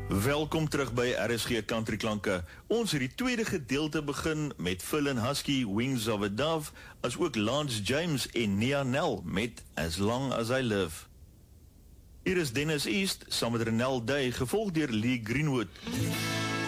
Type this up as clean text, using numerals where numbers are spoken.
Welkom terug by RSG Country Klanke. Ons het die tweede gedeelte begin met Phil and Husky, Wings of a Dove, as ook Lance James en Nia Nell met As Long As I Live. Hier is Dennis East, saam met Renell Day, gevolg deur Lee Greenwood.